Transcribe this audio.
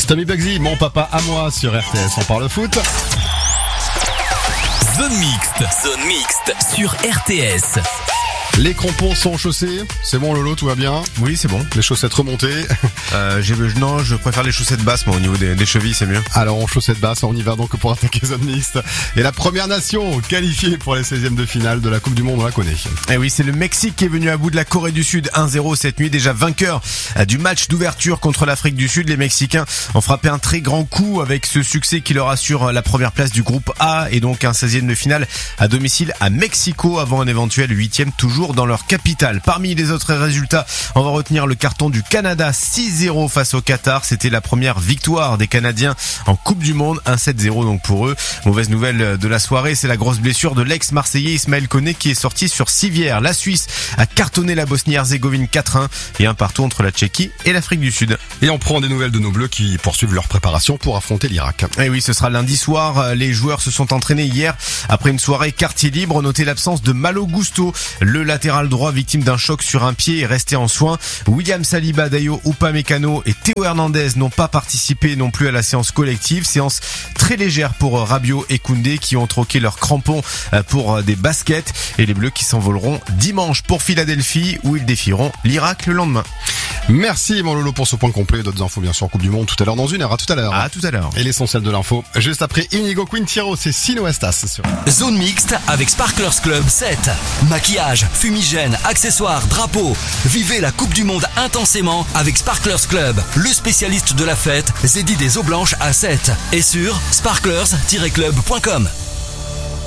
Tommy Bugsy, mon papa à moi sur RTS, on parle foot. Zone mixte sur RTS. Les crampons sont chaussés, c'est bon Lolo, tout va bien? Oui, c'est bon. Les chaussettes remontées. Non, je préfère les chaussettes basses, moi, au niveau des chevilles, c'est mieux. Alors, en chaussettes basses, on y va donc pour attaquer zone mixte. Et la première nation qualifiée pour les 16e de finale de la Coupe du Monde, on la connaît. Eh oui, c'est le Mexique qui est venu à bout de la Corée du Sud 1-0 cette nuit, déjà vainqueur du match d'ouverture contre l'Afrique du Sud. Les Mexicains ont frappé un très grand coup avec ce succès qui leur assure la première place du groupe A et donc un 16e de finale à domicile à Mexico avant un éventuel 8e toujours dans leur capitale. Parmi les autres résultats, on va retenir le carton du Canada 6-0 face au Qatar. C'était la première victoire des Canadiens en Coupe du Monde, 1-7-0 donc pour eux. Mauvaise nouvelle de la soirée, c'est la grosse blessure de l'ex-marseillais Ismaël Koné qui est sorti sur civière. La Suisse a cartonné la Bosnie-Herzégovine 4-1 et un partout entre la Tchéquie et l'Afrique du Sud. Et on prend des nouvelles de nos Bleus qui poursuivent leur préparation pour affronter l'Irak. Et oui, ce sera lundi soir. Les joueurs se sont entraînés hier après une soirée quartier libre. Notez l'absence de Malo Gusto, le latéral droit victime d'un choc sur un pied et resté en soins. William Saliba, Dayo Upamecano et Théo Hernandez n'ont pas participé non plus à la séance collective. Séance très légère pour Rabiot et Koundé qui ont troqué leurs crampons pour des baskets. Et les Bleus qui s'envoleront dimanche pour Philadelphie où ils défieront l'Irak le lendemain. Merci mon Lolo pour ce point complet. D'autres infos bien sûr Coupe du Monde tout à l'heure dans une heure. À tout à l'heure. À tout à l'heure. Et l'essentiel de l'info juste après Inigo Quintero, c'est Sino Estas sur Zone mixte avec Sparklers Club 7. Maquillage, fumigène, accessoires, drapeaux. Vivez la Coupe du Monde intensément avec Sparklers Club, le spécialiste de la fête, Zeddy des eaux blanches à 7. Et sur sparklers-club.com.